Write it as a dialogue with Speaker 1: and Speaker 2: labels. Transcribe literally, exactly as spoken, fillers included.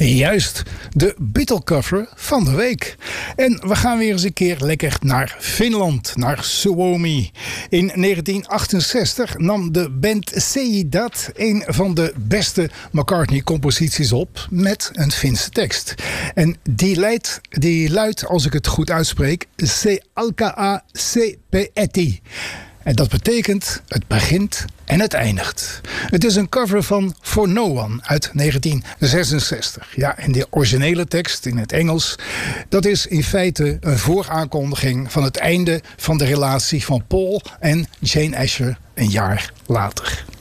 Speaker 1: Juist, de Beatle-cover van de week. En we gaan weer eens een keer lekker naar Finland, naar Suomi. In negentien achtenzestig nam de band Seidat een van de beste McCartney-composities op met een Finse tekst. En die, leidt, die luidt, als ik het goed uitspreek, Se alkaa se peeti. En dat betekent, het begint en het eindigt. Het is een cover van For No One uit negentien zesenzestig. Ja, en de originele tekst in het Engels, dat is in feite een vooraankondiging van het einde van de relatie van Paul en Jane Asher een jaar later.